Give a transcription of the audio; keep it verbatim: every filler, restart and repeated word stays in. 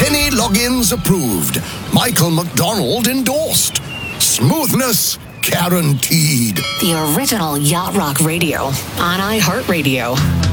Kenny Loggins approved. Michael McDonald endorsed. Smoothness guaranteed. The original Yacht Rock Radio on iHeartRadio.